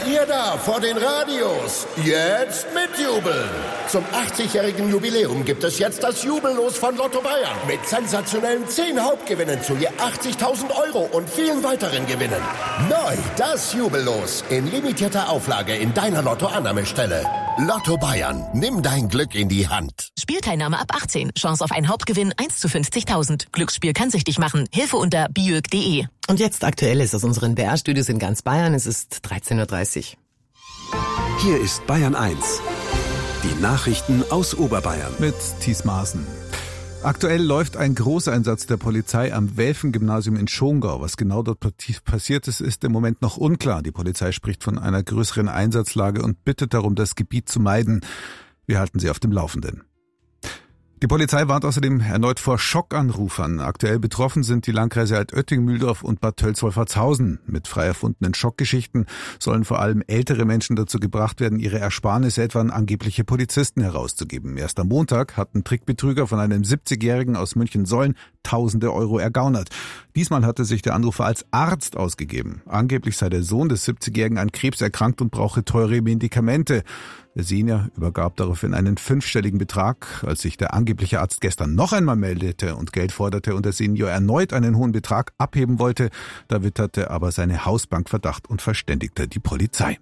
ihr da vor den Radios, jetzt mitjubeln. Zum 80-jährigen Jubiläum gibt es jetzt das Jubellos von Lotto Bayern mit sensationellen 10 Hauptgewinnen zu je 80.000 € und vielen weiteren Gewinnen. Neu das Jubellos in limitierter Auflage in deiner Lotto-Annahmestelle. Lotto Bayern, nimm dein Glück in die Hand. Spielteilnahme ab 18. Chance auf einen Hauptgewinn 1 zu 50.000. Glücksspiel kann süchtig machen. Hilfe unter biög.de. Und jetzt Aktuelles aus unseren BR-Studios in ganz Bayern. Es ist 13.30 Uhr. Hier ist Bayern 1. Die Nachrichten aus Oberbayern. Mit Thies Maaßen. Aktuell läuft ein Großeinsatz der Polizei am Welfen-Gymnasium in Schongau. Was genau dort passiert ist, ist im Moment noch unklar. Die Polizei spricht von einer größeren Einsatzlage und bittet darum, das Gebiet zu meiden. Wir halten Sie auf dem Laufenden. Die Polizei warnt außerdem erneut vor Schockanrufern. Aktuell betroffen sind die Landkreise Altötting, Mühldorf und Bad Tölz-Wolfertshausen. Mit frei erfundenen Schockgeschichten sollen vor allem ältere Menschen dazu gebracht werden, ihre Ersparnisse etwa an angebliche Polizisten herauszugeben. Erst am Montag hat ein Trickbetrüger von einem 70-Jährigen aus München-Sollen Tausende Euro ergaunert. Diesmal hatte sich der Anrufer als Arzt ausgegeben. Angeblich sei der Sohn des 70-Jährigen an Krebs erkrankt und brauche teure Medikamente. Der Senior übergab daraufhin einen 5-stelligen Betrag. Als sich der angebliche Arzt gestern noch einmal meldete und Geld forderte und der Senior erneut einen hohen Betrag abheben wollte, da witterte aber seine Hausbank Verdacht und verständigte die Polizei.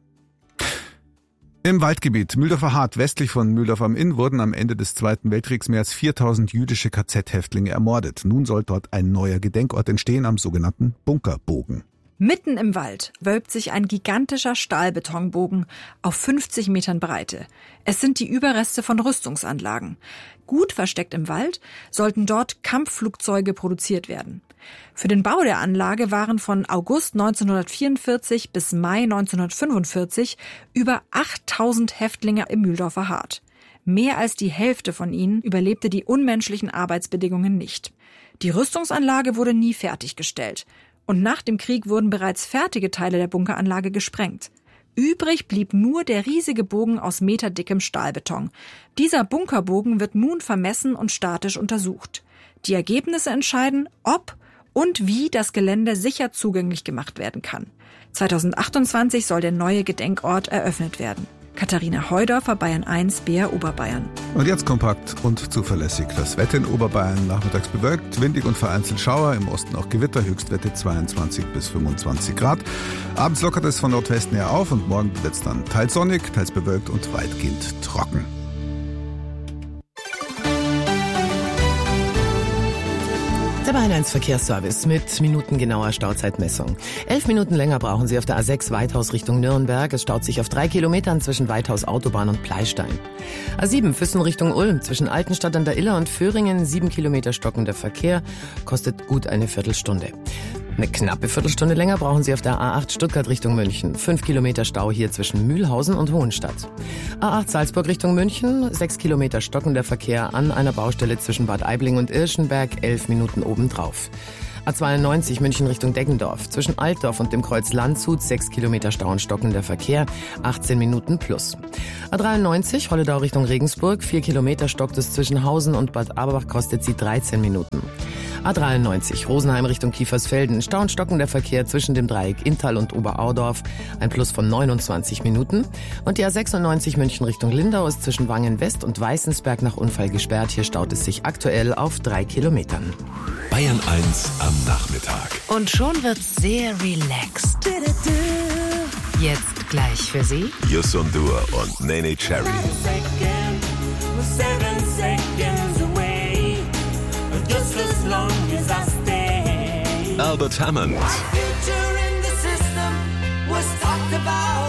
Im Waldgebiet Mühldorfer Hart westlich von Mühldorf am Inn wurden am Ende des Zweiten Weltkriegs mehr als 4.000 jüdische KZ-Häftlinge ermordet. Nun soll dort ein neuer Gedenkort entstehen am sogenannten Bunkerbogen. Mitten im Wald wölbt sich ein gigantischer Stahlbetonbogen auf 50 Metern Breite. Es sind die Überreste von Rüstungsanlagen. Gut versteckt im Wald sollten dort Kampfflugzeuge produziert werden. Für den Bau der Anlage waren von August 1944 bis Mai 1945 über 8.000 Häftlinge im Mühldorfer Hart. Mehr als die Hälfte von ihnen überlebte die unmenschlichen Arbeitsbedingungen nicht. Die Rüstungsanlage wurde nie fertiggestellt. Und nach dem Krieg wurden bereits fertige Teile der Bunkeranlage gesprengt. Übrig blieb nur der riesige Bogen aus meterdickem Stahlbeton. Dieser Bunkerbogen wird nun vermessen und statisch untersucht. Die Ergebnisse entscheiden, ob und wie das Gelände sicher zugänglich gemacht werden kann. 2028 soll der neue Gedenkort eröffnet werden. Katharina Heudorfer, Bayern 1, BR Oberbayern. Und jetzt kompakt und zuverlässig das Wetter in Oberbayern. Nachmittags bewölkt, windig und vereinzelt Schauer. Im Osten auch Gewitter, Höchstwerte 22 bis 25 Grad. Abends lockert es von Nordwesten her auf und morgen wird es dann teils sonnig, teils bewölkt und weitgehend trocken. Der Bayern 1 Verkehrsservice mit minutengenauer Stauzeitmessung. 11 Minuten länger brauchen Sie auf der A6 Weithaus Richtung Nürnberg. Es staut sich auf 3 Kilometern zwischen Weithaus Autobahn und Pleistein. A7 Füssen Richtung Ulm zwischen Altenstadt an der Iller und Föhringen. 7 Kilometer stockender Verkehr, kostet gut eine Viertelstunde. Eine knappe Viertelstunde länger brauchen Sie auf der A8 Stuttgart Richtung München. 5 Kilometer Stau hier zwischen Mühlhausen und Hohenstadt. A8 Salzburg Richtung München. 6 Kilometer stockender Verkehr an einer Baustelle zwischen Bad Aibling und Irschenberg. 11 Minuten obendrauf. A92 München Richtung Deggendorf. Zwischen Altdorf und dem Kreuz Landshut 6 Kilometer Stau und stockender Verkehr, 18 Minuten plus. A93 Holledau Richtung Regensburg, 4 Kilometer stockt es zwischen Hausen und Bad Aberbach, kostet sie 13 Minuten. A93 Rosenheim Richtung Kiefersfelden, Stau und stockender Verkehr zwischen dem Dreieck Inntal und Oberaudorf, ein Plus von 29 Minuten. Und die A96 München Richtung Lindau ist zwischen Wangen West und Weißensberg nach Unfall gesperrt. Hier staut es sich aktuell auf 3 Kilometern. Bayern 1 am Nachmittag. Und schon wird's sehr relaxed. Jetzt gleich für Sie Yusun Dur und Nene Cherry. Albert Hammond.